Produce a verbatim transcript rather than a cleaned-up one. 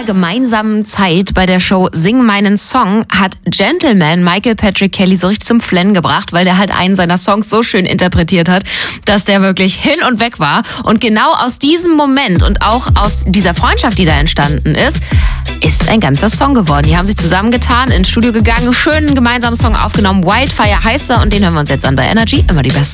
gemeinsamen Zeit bei der Show Sing meinen Song hat Gentleman Michael Patrick Kelly so richtig zum Flennen gebracht, weil der halt einen seiner Songs so schön interpretiert hat, dass der wirklich hin und weg war. Und genau aus diesem Moment und auch aus dieser Freundschaft, die da entstanden ist, ist ein ganzer Song geworden. Die haben sich zusammengetan, ins Studio gegangen, schönen gemeinsamen Song aufgenommen. Wildfire heißt er und den hören wir uns jetzt an bei Energy. Immer die besten